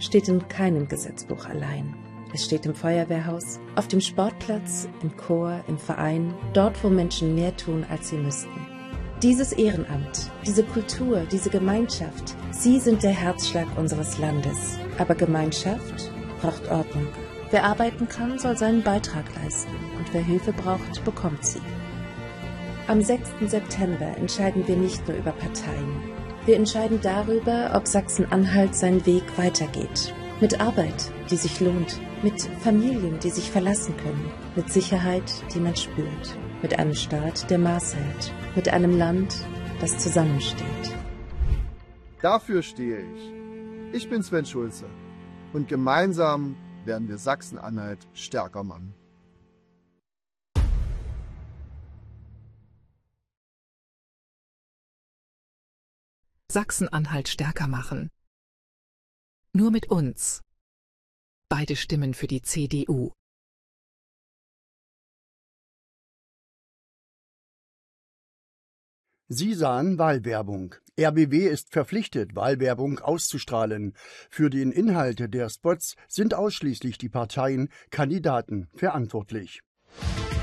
steht in keinem Gesetzbuch allein. Es steht im Feuerwehrhaus, auf dem Sportplatz, im Chor, im Verein, dort, wo Menschen mehr tun, als sie müssten. Dieses Ehrenamt, diese Kultur, diese Gemeinschaft, sie sind der Herzschlag unseres Landes. Aber Gemeinschaft braucht Ordnung. Wer arbeiten kann, soll seinen Beitrag leisten. Und wer Hilfe braucht, bekommt sie. Am 6. September entscheiden wir nicht nur über Parteien. Wir entscheiden darüber, ob Sachsen-Anhalt seinen Weg weitergeht. Mit Arbeit, die sich lohnt. Mit Familien, die sich verlassen können. Mit Sicherheit, die man spürt. Mit einem Staat, der Maß hält. Mit einem Land, das zusammensteht. Dafür stehe ich. Ich bin Sven Schulze. Und gemeinsam werden wir Sachsen-Anhalt stärker machen. Sachsen-Anhalt stärker machen. Nur mit uns. Beide Stimmen für die CDU. Sie sahen Wahlwerbung. RBW ist verpflichtet, Wahlwerbung auszustrahlen. Für den Inhalt der Spots sind ausschließlich die Parteien, Kandidaten verantwortlich.